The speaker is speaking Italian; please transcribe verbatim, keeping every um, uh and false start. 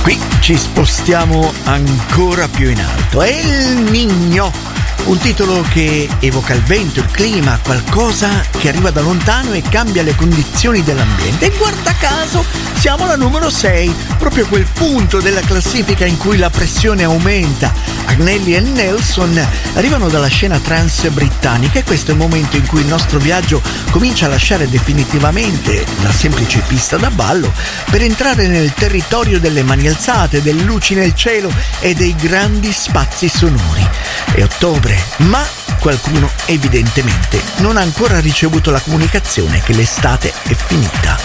Qui ci spostiamo ancora più in alto. È El Niño, un titolo che evoca il vento, il clima, qualcosa che arriva da lontano e cambia le condizioni dell'ambiente. E guarda caso siamo alla numero sei, proprio quel punto della classifica in cui la pressione aumenta. Agnelli e Nelson arrivano dalla scena trance britannica e questo è il momento in cui il nostro viaggio comincia a lasciare definitivamente la semplice pista da ballo per entrare nel territorio delle mani alzate, delle luci nel cielo e dei grandi spazi sonori. È ottobre, ma qualcuno evidentemente non ha ancora ricevuto la comunicazione che l'estate è finita.